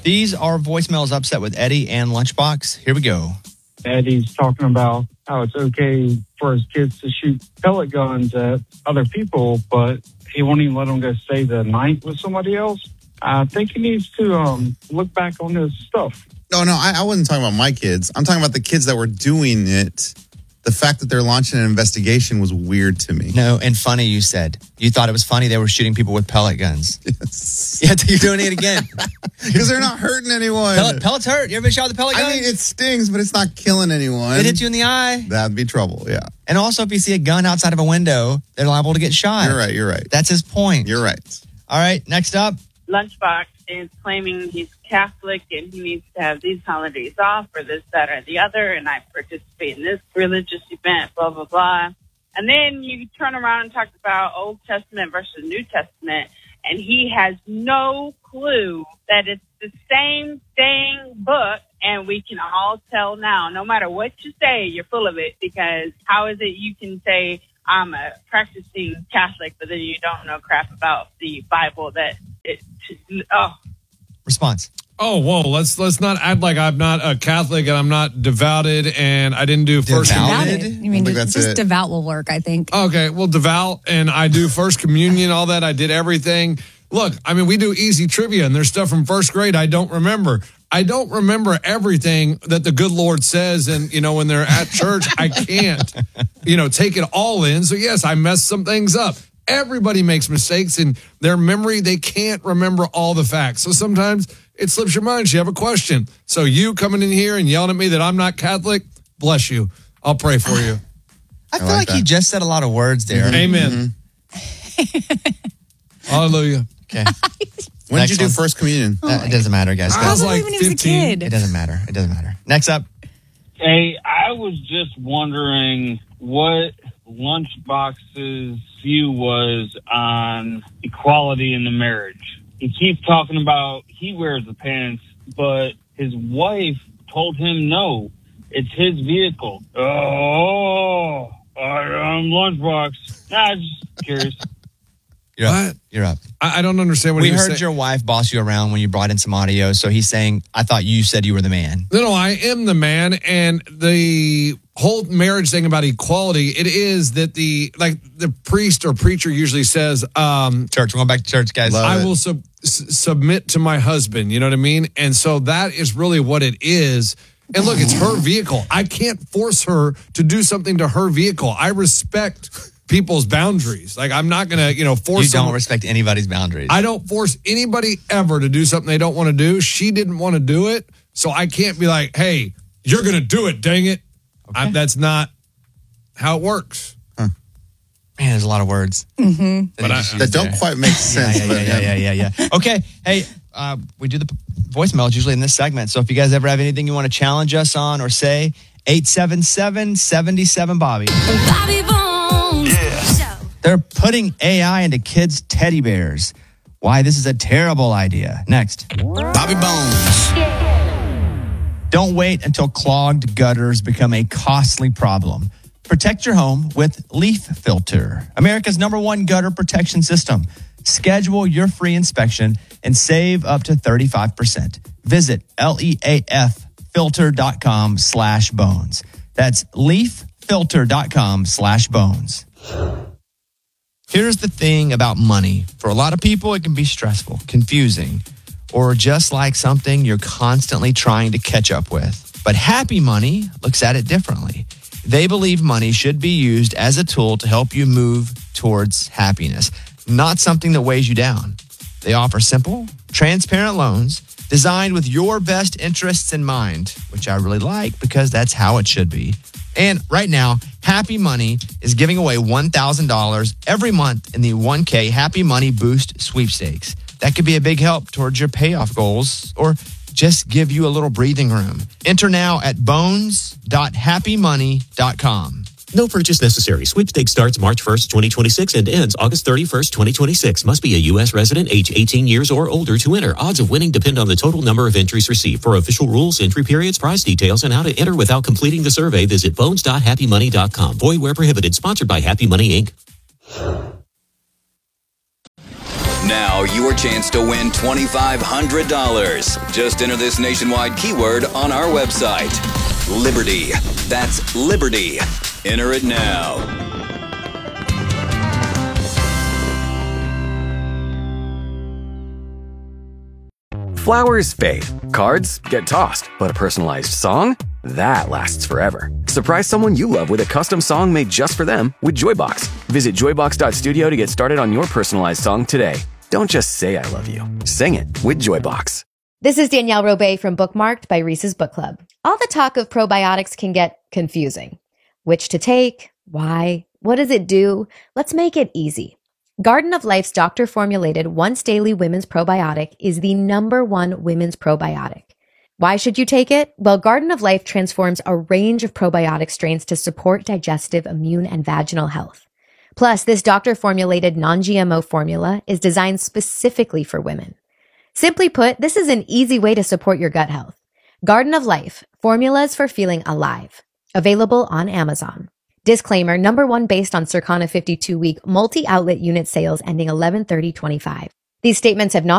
These are voicemails upset with Eddie and Lunchbox. Here we go. Eddie's talking about how it's okay for his kids to shoot pellet guns at other people, but he won't even let them go stay the night with somebody else. I think he needs to look back on his stuff. No, I wasn't talking about my kids. I'm talking about the kids that were doing it. The fact that they're launching an investigation was weird to me. No, and funny, you said. You thought it was funny they were shooting people with pellet guns. Yes. Yeah, you're doing it again. Because they're not hurting anyone. Pellets hurt. You ever been shot with a pellet gun? I mean, it stings, but it's not killing anyone. It hits you in the eye. That'd be trouble, yeah. And also, if you see a gun outside of a window, they're liable to get shot. You're right. That's his point. You're right. All right, next up. Lunchbox is claiming he's Catholic and he needs to have these holidays off or this, that, or the other, and I participate in this religious event, blah, blah, blah. And then you turn around and talk about Old Testament versus New Testament, and he has no clue that it's the same dang book, and we can all tell now, no matter what you say, you're full of it, because how is it you can say, I'm a practicing Catholic, but then you don't know crap about the Bible Response. Oh, whoa, let's not act like I'm not a Catholic and I'm not devoted and I didn't do first communion. Devoted? You mean just devout will work, I think. Okay, well, devout and I do first communion, all that. I did everything. Look, I mean, we do easy trivia and there's stuff from first grade I don't remember. I don't remember everything that the good Lord says. And, when they're at church, I can't, take it all in. So, yes, I messed some things up. Everybody makes mistakes in their memory. They can't remember all the facts. So sometimes it slips your mind. You have a question. So you coming in here and yelling at me that I'm not Catholic, bless you. I'll pray for you. I feel like he just said a lot of words there. Mm-hmm. Amen. Mm-hmm. Hallelujah. Okay. When did you do first communion? It doesn't matter, guys. I was like 15. It doesn't matter. Next up. Hey, I was just wondering what Lunchbox's view was on equality in the marriage. He keeps talking about he wears the pants, but his wife told him no, it's his vehicle. I'm Lunchbox. Just curious. You're up. I don't understand what we he was heard saying. your wife boss you around when you brought in some audio. So he's saying, I thought you said you were the man. No, I am the man. And the whole marriage thing about equality, it is that the priest or preacher usually says, church, we're going back to church, guys. I will submit to my husband. You know what I mean? And so that is really what it is. And look, it's her vehicle. I can't force her to do something to her vehicle. I respect people's boundaries. Like, I'm not going to, force. You don't respect anybody's boundaries. I don't force anybody ever to do something they don't want to do. She didn't want to do it. So I can't be like, hey, you're going to do it, dang it. Okay. That's not how it works. Huh. Man, there's a lot of words. Mm-hmm. That don't quite make sense. Yeah. Okay. Hey, we do the voicemails usually in this segment. So if you guys ever have anything you want to challenge us on or say, 877-77-Bobby. Bobby Bones. Yeah. They're putting AI into kids' teddy bears. Why this is a terrible idea. Next. Bobby Bones. Don't wait until clogged gutters become a costly problem. Protect your home with Leaf Filter, America's #1 gutter protection system. Schedule your free inspection and save up to 35%. Visit leaffilter.com/bones. That's leaffilter.com/bones. Here's the thing about money. For a lot of people, it can be stressful, confusing, or just like something you're constantly trying to catch up with. But Happy Money looks at it differently. They believe money should be used as a tool to help you move towards happiness, not something that weighs you down. They offer simple, transparent loans designed with your best interests in mind, which I really like because that's how it should be. And right now, Happy Money is giving away $1,000 every month in the 1K Happy Money Boost sweepstakes. That could be a big help towards your payoff goals or just give you a little breathing room. Enter now at bones.happymoney.com. No purchase necessary. Sweepstakes starts March 1st, 2026 and ends August 31st, 2026. Must be a U.S. resident, age 18 years or older to enter. Odds of winning depend on the total number of entries received. For official rules, entry periods, prize details, and how to enter without completing the survey, visit bones.happymoney.com. Void where prohibited. Sponsored by Happy Money, Inc. Now, your chance to win $2,500. Just enter this nationwide keyword on our website. Liberty. That's Liberty. Enter it now. Flowers fade. Cards get tossed. But a personalized song? That lasts forever. Surprise someone you love with a custom song made just for them with Joybox. Visit joybox.studio to get started on your personalized song today. Don't just say I love you. Sing it with Joybox. This is Danielle Robay from Bookmarked by Reese's Book Club. All the talk of probiotics can get confusing. Which to take? Why? What does it do? Let's make it easy. Garden of Life's doctor-formulated once-daily women's probiotic is the #1 women's probiotic. Why should you take it? Well, Garden of Life transforms a range of probiotic strains to support digestive, immune, and vaginal health. Plus, this doctor-formulated non-GMO formula is designed specifically for women. Simply put, this is an easy way to support your gut health. Garden of Life, formulas for feeling alive. Available on Amazon. Disclaimer, #1 based on Circana 52-week multi-outlet unit sales ending 11/30/25. These statements have not